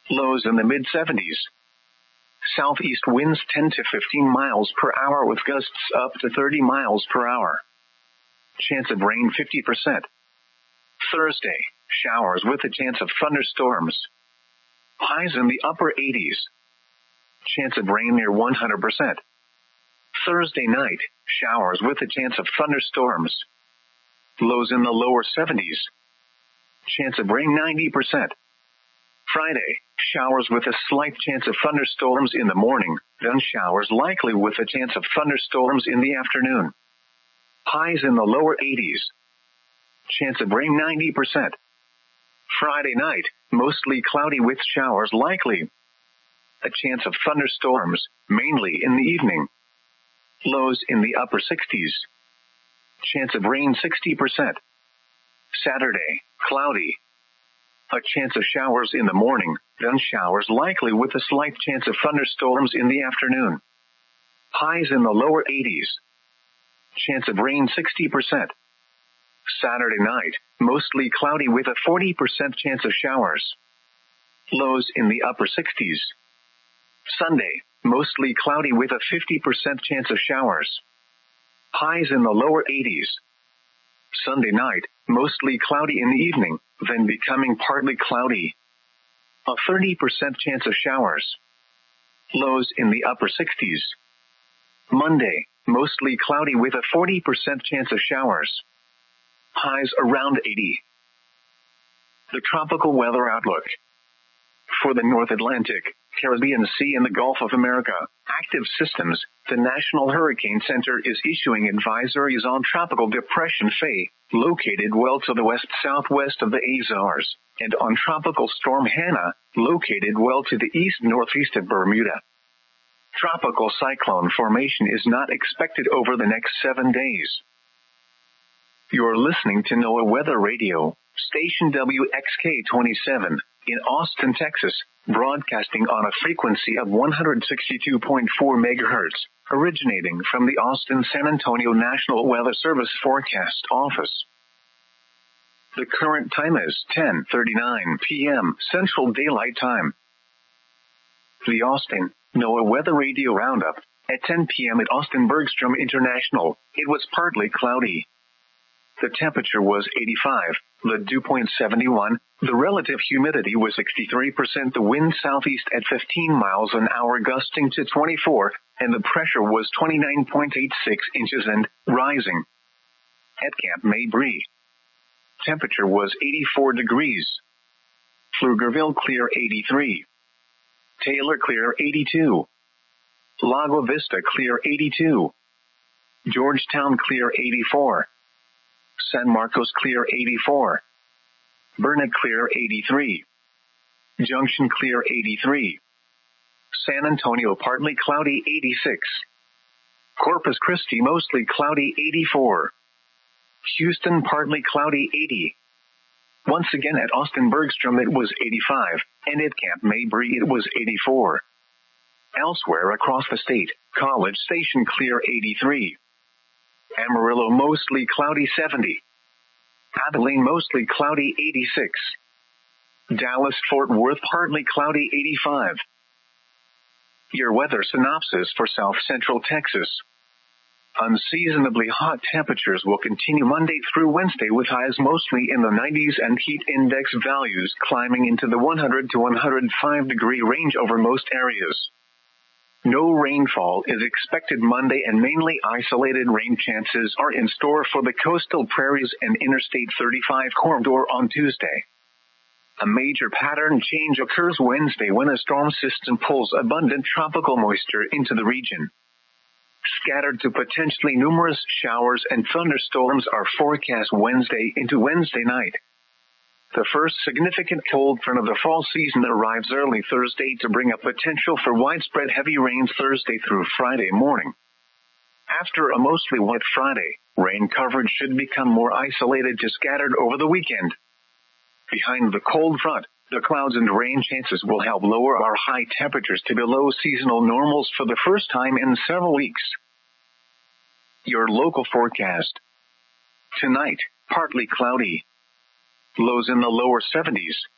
Lows in the mid-70s. Southeast winds 10 to 15 miles per hour with gusts up to 30 miles per hour. Chance of rain 50%. Thursday, showers with a chance of thunderstorms. Highs in the upper 80s. Chance of rain near 100%. Thursday night, showers with a chance of thunderstorms. Lows in the lower 70s. Chance of rain 90%. Friday, showers with a slight chance of thunderstorms in the morning, then showers likely with a chance of thunderstorms in the afternoon. Highs in the lower 80s. Chance of rain 90%. Friday night, mostly cloudy with showers likely. A chance of thunderstorms, mainly in the evening. Lows in the upper 60s. Chance of rain 60%. Saturday, cloudy. A chance of showers in the morning, then showers likely with a slight chance of thunderstorms in the afternoon. Highs in the lower 80s. Chance of rain 60%. Saturday night, mostly cloudy with a 40% chance of showers. Lows in the upper 60s. Sunday, mostly cloudy with a 50% chance of showers. Highs in the lower 80s. Sunday night, mostly cloudy in the evening, then becoming partly cloudy. A 30% chance of showers. Lows in the upper 60s. Monday, mostly cloudy with a 40% chance of showers. Highs around 80. The tropical weather outlook. For the North Atlantic, Caribbean Sea and the Gulf of America, active systems, the National Hurricane Center is issuing advisories on Tropical Depression Faye, located well to the west-southwest of the Azores, and on Tropical Storm Hannah, located well to the east-northeast of Bermuda. Tropical cyclone formation is not expected over the next 7 days. You're listening to NOAA Weather Radio, station WXK-27, in Austin, Texas, broadcasting on a frequency of 162.4 MHz, originating from the Austin-San Antonio National Weather Service Forecast Office. The current time is 10:39 p.m. Central Daylight Time. The Austin NOAA Weather Radio Roundup. At 10 p.m. at Austin Bergstrom International, it was partly cloudy. The temperature was 85, the dew point 71, the relative humidity was 63%, the wind southeast at 15 miles an hour gusting to 24, and the pressure was 29.86 inches and rising. At Camp Mabry, temperature was 84 degrees. Pflugerville clear 83. Taylor clear 82. Lago Vista clear 82. Georgetown clear 84. San Marcos clear 84. Burnet clear 83. Junction clear 83. San Antonio partly cloudy 86. Corpus Christi mostly cloudy 84. Houston partly cloudy 80. Once again at Austin Bergstrom it was 85, and at Camp Mabry it was 84. Elsewhere across the state, College Station clear 83. Amarillo mostly cloudy 70. Abilene mostly cloudy 86. Dallas-Fort Worth partly cloudy 85. Your weather synopsis for South Central Texas. Unseasonably hot temperatures will continue Monday through Wednesday with highs mostly in the 90s and heat index values climbing into the 100 to 105 degree range over most areas. No rainfall is expected Monday and mainly isolated rain chances are in store for the coastal prairies and Interstate 35 corridor on Tuesday. A major pattern change occurs Wednesday when a storm system pulls abundant tropical moisture into the region. Scattered to potentially numerous showers and thunderstorms are forecast Wednesday into Wednesday night. The first significant cold front of the fall season arrives early Thursday to bring a potential for widespread heavy rains Thursday through Friday morning. After a mostly wet Friday, rain coverage should become more isolated to scattered over the weekend. Behind the cold front, the clouds and rain chances will help lower our high temperatures to below seasonal normals for the first time in several weeks. Your local forecast. Tonight, partly cloudy. Lows in the lower 70s.